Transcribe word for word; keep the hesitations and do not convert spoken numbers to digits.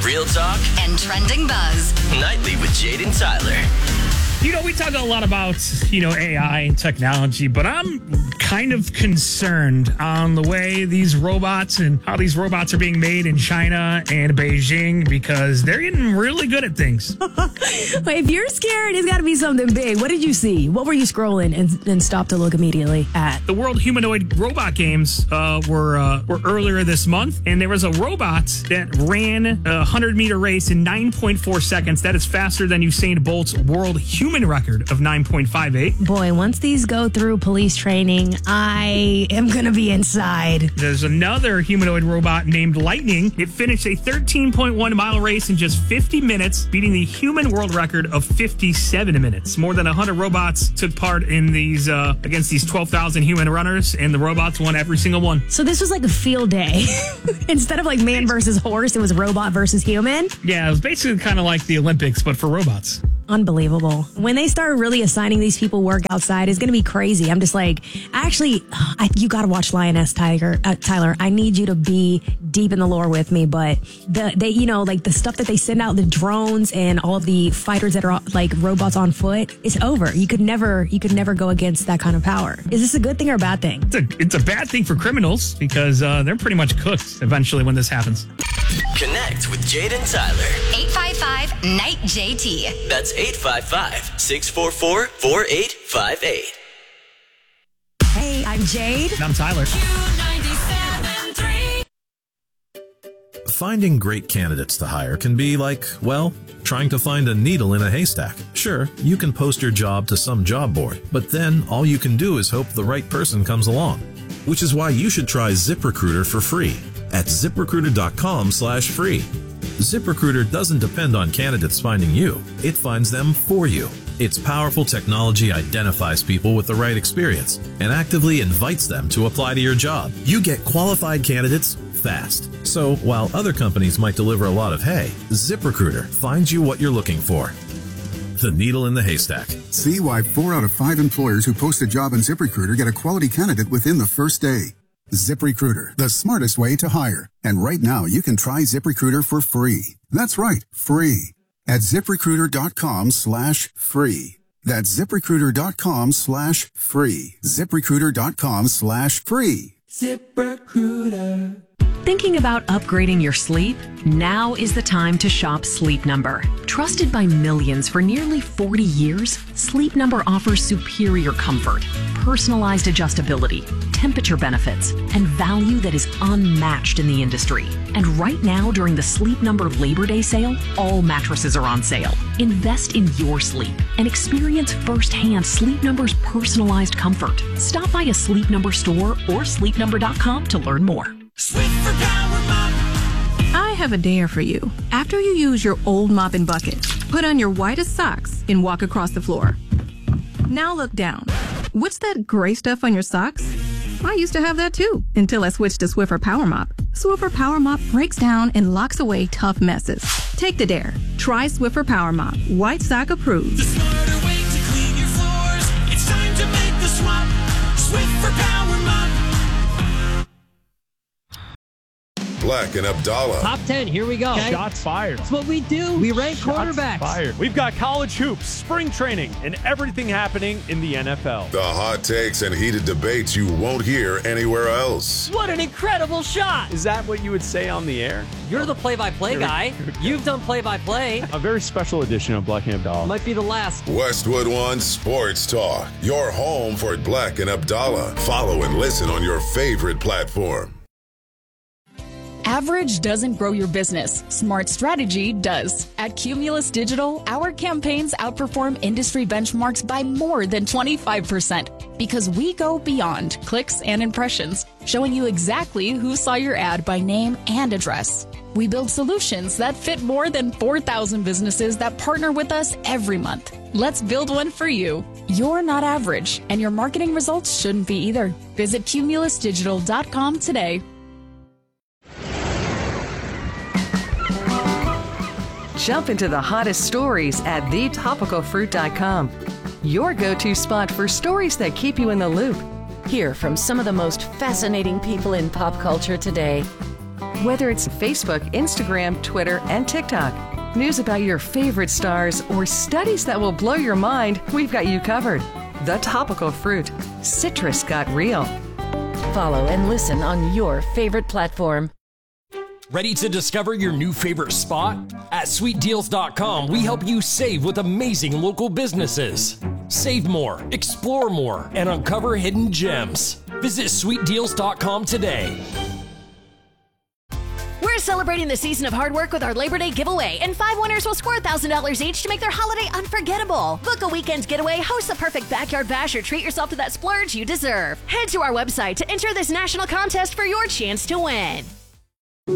Real talk and trending buzz. Nightly with Jade and Tyler. You know, we talk a lot about, you know, A I and technology, but I'm kind of concerned on the way these robots and how these robots are being made in China and Beijing because they're getting really good at things. If you're scared, it's got to be something big. What did you see? What were you scrolling and, and stopped to look immediately at? The World Humanoid Robot Games uh, were uh, were earlier this month, and there was a robot that ran a one hundred meter race in nine point four seconds. That is faster than Usain Bolt's world human record of nine point five eight. Boy, once these go through police training, I am going to be inside. There's another humanoid robot named Lightning. It finished a thirteen point one mile race in just fifty minutes, beating the human world record of fifty-seven minutes. More than one hundred robots took part in these uh, against these twelve thousand human runners, and the robots won every single one. So this was like a field day. Instead of like man versus horse, it was robot versus human? Yeah, it was basically kind of like the Olympics, but for robots. Unbelievable. When they start really assigning these people work outside, it's going to be crazy. I'm just like, actually, I, you got to watch Lioness Tiger, uh, Tyler. I need you to be deep in the lore with me. But the they, you know, like the stuff that they send out, the drones and all of the fighters that are like robots on foot, it's over. You could never, you could never go against that kind of power. Is this a good thing or a bad thing? It's a, it's a bad thing for criminals because uh, they're pretty much cooked eventually when this happens. Connect with Jade and Tyler. eight five five, N I G H J T. That's eight five five, six four four, four eight five eight. Hey, I'm Jade. And I'm Tyler. Finding great candidates to hire can be like, well, trying to find a needle in a haystack. Sure, you can post your job to some job board, but then all you can do is hope the right person comes along. Which is why you should try ZipRecruiter for free at ZipRecruiter.com slash free. ZipRecruiter doesn't depend on candidates finding you. It finds them for you. Its powerful technology identifies people with the right experience and actively invites them to apply to your job. You get qualified candidates fast. So while other companies might deliver a lot of hay, ZipRecruiter finds you what you're looking for. The needle in the haystack. See why four out of five employers who post a job on ZipRecruiter get a quality candidate within the first day. ZipRecruiter, the smartest way to hire. And right now, you can try ZipRecruiter for free. That's right, free. At ZipRecruiter.com slash free. That's ZipRecruiter.com slash free. ZipRecruiter.com slash free. ZipRecruiter. Thinking about upgrading your sleep? Now is the time to shop Sleep Number. Trusted by millions for nearly forty years, Sleep Number offers superior comfort, personalized adjustability, temperature benefits, and value that is unmatched in the industry. And right now, during the Sleep Number Labor Day sale, all mattresses are on sale. Invest in your sleep and experience firsthand Sleep Number's personalized comfort. Stop by a Sleep Number store or sleep number dot com to learn more. Swiffer Power Mop. I have a dare for you. After you use your old mop and bucket, put on your whitest socks and walk across the floor. Now look down. What's that gray stuff on your socks? I used to have that too, until I switched to Swiffer Power Mop. Swiffer Power Mop breaks down and locks away tough messes. Take the dare. Try Swiffer Power Mop. White sock approved. The smarter way to clean your floors. It's time to make the swap. Swiffer Power Mop. Black and Abdallah. Top ten, here we go. Okay. Shots fired. That's what we do. We rank Shots quarterbacks. Fired. We've got college hoops, spring training, and everything happening in the N F L. The hot takes and heated debates you won't hear anywhere else. What an incredible shot. Is that what you would say on the air? You're the play-by-play guy. You've done play-by-play. A very special edition of Black and Abdallah. Might be the last. Westwood One Sports Talk. Your home for Black and Abdallah. Follow and listen on your favorite platform. Average doesn't grow your business. Smart strategy does. At Cumulus Digital, our campaigns outperform industry benchmarks by more than twenty-five percent because we go beyond clicks and impressions, showing you exactly who saw your ad by name and address. We build solutions that fit more than four thousand businesses that partner with us every month. Let's build one for you. You're not average, and your marketing results shouldn't be either. Visit cumulus digital dot com today. Jump into the hottest stories at the topical fruit dot com. Your go-to spot for stories that keep you in the loop. Hear from some of the most fascinating people in pop culture today. Whether it's Facebook, Instagram, Twitter, and TikTok, news about your favorite stars, or studies that will blow your mind, we've got you covered. The Topical Fruit. Citrus got real. Follow and listen on your favorite platform. Ready to discover your new favorite spot? At sweet deals dot com, we help you save with amazing local businesses. Save more, explore more, and uncover hidden gems. Visit sweet deals dot com today. We're celebrating the season of hard work with our Labor Day giveaway, and five winners will score one thousand dollars each to make their holiday unforgettable. Book a weekend getaway, host the perfect backyard bash, or treat yourself to that splurge you deserve. Head to our website to enter this national contest for your chance to win.